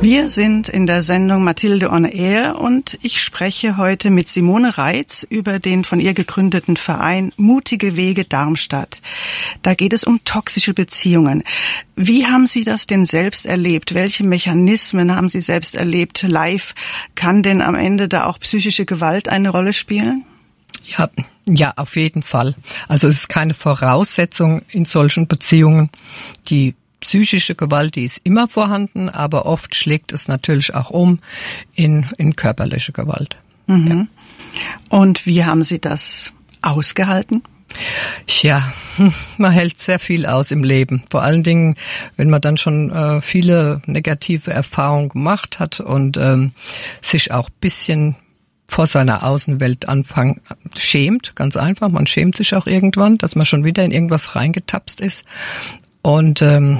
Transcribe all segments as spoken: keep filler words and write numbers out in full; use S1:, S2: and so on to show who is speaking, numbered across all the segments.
S1: Wir sind in der Sendung Mathilde on Air und ich spreche heute mit Simone Reitz über den von ihr gegründeten Verein Mutige Wege Darmstadt. Da geht es um toxische Beziehungen. Wie haben Sie das denn selbst erlebt? Welche Mechanismen haben Sie selbst erlebt? Live, kann denn am Ende da auch psychische Gewalt eine Rolle spielen?
S2: Ja, ja, auf jeden Fall. Also es ist keine Voraussetzung in solchen Beziehungen. Die psychische Gewalt, die ist immer vorhanden, aber oft schlägt es natürlich auch um in, in körperliche Gewalt.
S1: Mhm.
S2: Ja.
S1: Und wie haben Sie das ausgehalten?
S2: Ja, man hält sehr viel aus im Leben. Vor allen Dingen, wenn man dann schon äh, viele negative Erfahrungen gemacht hat und ähm, sich auch ein bisschen vor seiner Außenwelt anfangen, schämt, ganz einfach. Man schämt sich auch irgendwann, dass man schon wieder in irgendwas reingetapst ist. Und ähm,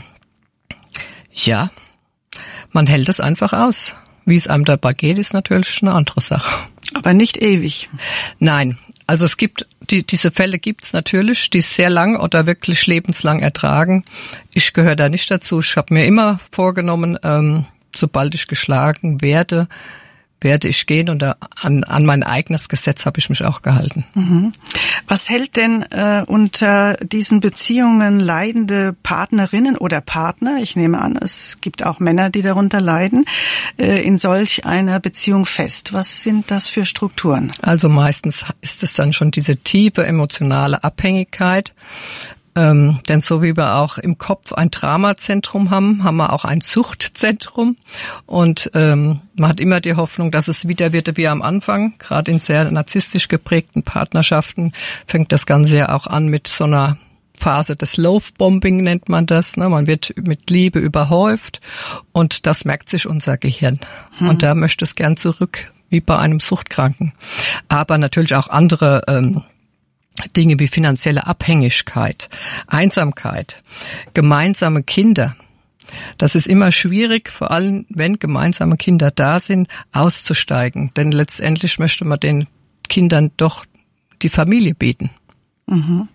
S2: ja, man hält es einfach aus. Wie es einem dabei geht, ist natürlich eine andere Sache.
S1: Aber nicht ewig.
S2: Nein, also es gibt, die, diese Fälle gibt's natürlich, die sehr lang oder wirklich lebenslang ertragen. Ich gehöre da nicht dazu. Ich habe mir immer vorgenommen, ähm, sobald ich geschlagen werde, werde ich gehen, und da, an, an mein eigenes Gesetz habe ich mich auch gehalten.
S1: Mhm. Was hält denn äh, unter diesen Beziehungen leidende Partnerinnen oder Partner, ich nehme an, es gibt auch Männer, die darunter leiden, äh, in solch einer Beziehung fest? Was sind das für Strukturen?
S2: Also meistens ist es dann schon diese tiefe emotionale Abhängigkeit. Ähm, denn so wie wir auch im Kopf ein Dramazentrum haben, haben wir auch ein Suchtzentrum. Und ähm, man hat immer die Hoffnung, dass es wieder wird wie am Anfang. Gerade in sehr narzisstisch geprägten Partnerschaften fängt das Ganze ja auch an mit so einer Phase des Love-Bombing, nennt man das. Ne? Man wird mit Liebe überhäuft und das merkt sich unser Gehirn. Hm. Und da möchte es gern zurück, wie bei einem Suchtkranken. Aber natürlich auch andere ähm, Dinge wie finanzielle Abhängigkeit, Einsamkeit, gemeinsame Kinder. Das ist immer schwierig, vor allem wenn gemeinsame Kinder da sind, auszusteigen. Denn letztendlich möchte man den Kindern doch die Familie bieten.
S1: Mhm.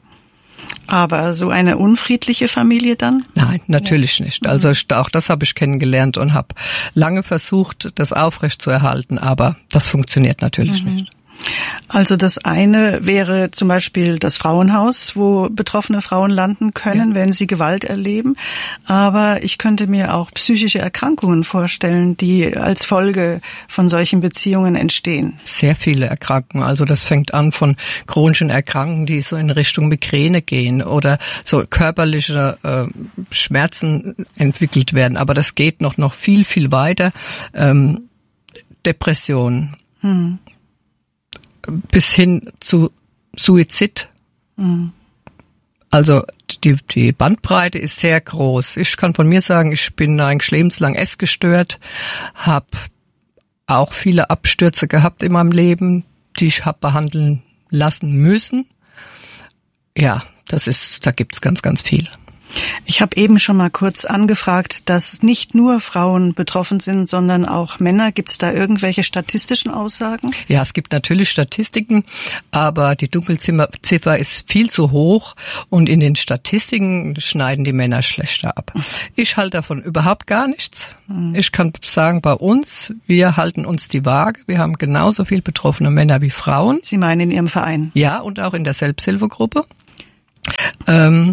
S1: Aber so eine unfriedliche Familie dann?
S2: Nein, natürlich ja. nicht. Also auch das habe ich kennengelernt und habe lange versucht, das aufrechtzuerhalten, aber das funktioniert natürlich mhm. nicht.
S1: Also das eine wäre zum Beispiel das Frauenhaus, wo betroffene Frauen landen können, ja. wenn sie Gewalt erleben. Aber ich könnte mir auch psychische Erkrankungen vorstellen, die als Folge von solchen Beziehungen entstehen.
S2: Sehr viele Erkrankungen. Also das fängt an von chronischen Erkrankungen, die so in Richtung Migräne gehen oder so körperliche äh, Schmerzen entwickelt werden. Aber das geht noch noch viel, viel weiter. Ähm, Depression. Hm. Bis hin zu Suizid. Mhm. Also die, die Bandbreite ist sehr groß. Ich kann von mir sagen, ich bin eigentlich lebenslang essgestört, habe auch viele Abstürze gehabt in meinem Leben, die ich habe behandeln lassen müssen. Ja, das ist, da gibt's ganz, ganz viel.
S1: Ich habe eben schon mal kurz angefragt, dass nicht nur Frauen betroffen sind, sondern auch Männer. Gibt es da irgendwelche statistischen Aussagen?
S2: Ja, es gibt natürlich Statistiken, aber die Dunkelziffer ist viel zu hoch und in den Statistiken schneiden die Männer schlechter ab. Ich halte davon überhaupt gar nichts. Ich kann sagen, bei uns, wir halten uns die Waage. Wir haben genauso viel betroffene Männer wie Frauen.
S1: Sie meinen in Ihrem Verein?
S2: Ja, und auch in der Selbsthilfegruppe. Ähm,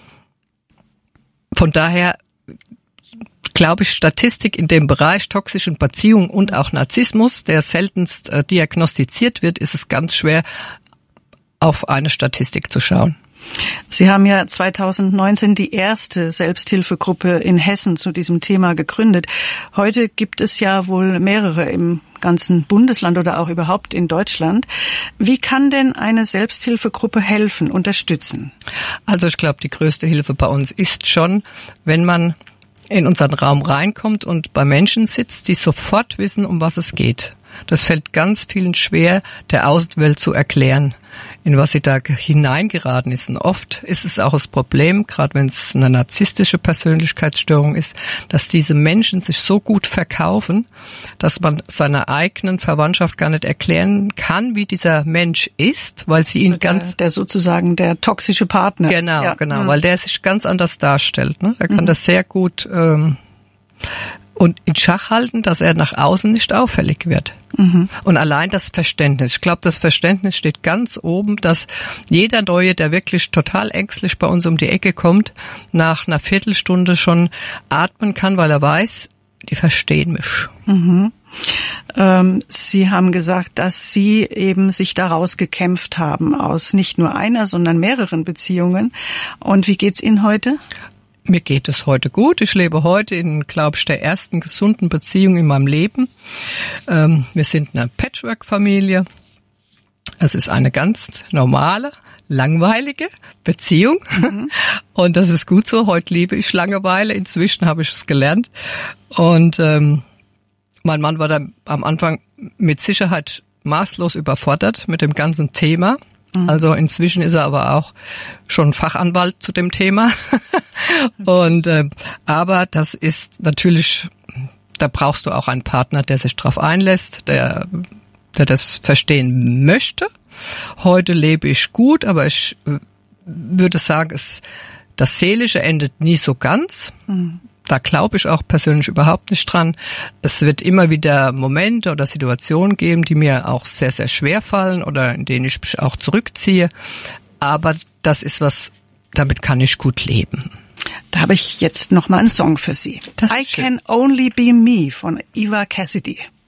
S2: Von daher glaube ich, Statistik in dem Bereich toxischen Beziehungen und auch Narzissmus, der seltenst äh, diagnostiziert wird, ist es ganz schwer, auf eine Statistik zu schauen.
S1: Sie haben ja zweitausendneunzehn die erste Selbsthilfegruppe in Hessen zu diesem Thema gegründet. Heute gibt es ja wohl mehrere im ganzen Bundesland oder auch überhaupt in Deutschland. Wie kann denn eine Selbsthilfegruppe helfen, unterstützen?
S2: Also ich glaube, die größte Hilfe bei uns ist schon, wenn man in unseren Raum reinkommt und bei Menschen sitzt, die sofort wissen, um was es geht. Das fällt ganz vielen schwer, der Außenwelt zu erklären, in was sie da hineingeraten ist. Und oft ist es auch das Problem, gerade wenn es eine narzisstische Persönlichkeitsstörung ist, dass diese Menschen sich so gut verkaufen, dass man seiner eigenen Verwandtschaft gar nicht erklären kann, wie dieser Mensch ist, weil sie ihn
S1: also der,
S2: ganz...
S1: Der sozusagen der toxische Partner.
S2: Genau,
S1: ja.
S2: genau,
S1: mhm.
S2: weil der sich ganz anders darstellt. Ne? Er kann mhm. das sehr gut... Ähm, und in Schach halten, dass er nach außen nicht auffällig wird. Mhm. Und allein das Verständnis. Ich glaube, das Verständnis steht ganz oben, dass jeder Neue, der wirklich total ängstlich bei uns um die Ecke kommt, nach einer Viertelstunde schon atmen kann, weil er weiß, die verstehen mich.
S1: Mhm. Ähm, Sie haben gesagt, dass Sie eben sich daraus gekämpft haben, aus nicht nur einer, sondern mehreren Beziehungen. Und wie geht's Ihnen heute?
S2: Mir geht es heute gut. Ich lebe heute in, glaube ich, der ersten gesunden Beziehung in meinem Leben. Ähm, wir sind eine Patchwork-Familie. Es ist eine ganz normale, langweilige Beziehung. Mhm. Und das ist gut so. Heute liebe ich Langeweile. Inzwischen habe ich es gelernt. Und ähm, mein Mann war da am Anfang mit Sicherheit maßlos überfordert mit dem ganzen Thema. Also inzwischen ist er aber auch schon Fachanwalt zu dem Thema. Und äh, aber das ist natürlich, da brauchst du auch einen Partner, der sich drauf einlässt, der der das verstehen möchte. Heute lebe ich gut, aber ich würde sagen, es das Seelische endet nie so ganz. Mhm. Da glaube ich auch persönlich überhaupt nicht dran. Es wird immer wieder Momente oder Situationen geben, die mir auch sehr, sehr schwer fallen oder in denen ich mich auch zurückziehe. Aber das ist was, damit kann ich gut leben.
S1: Da habe ich jetzt noch mal einen Song für Sie.
S2: Das
S1: I Can Only Be Me von Eva Cassidy.